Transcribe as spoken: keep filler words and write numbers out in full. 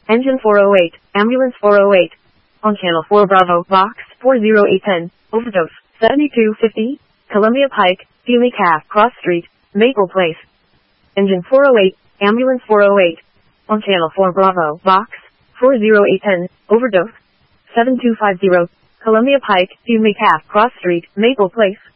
Engine four oh eight, Ambulance four oh eight. On Channel four Bravo, Box four oh eight ten, Overdose, seventy-two fifty, Columbia Pike, Fiume Calf, Cross Street, Maple Place. Engine four oh eight, Ambulance four oh eight. On Channel four Bravo, Box four oh eight ten, Overdose, seven two five zero, Columbia Pike, Fiume Calf, Cross Street, Maple Place.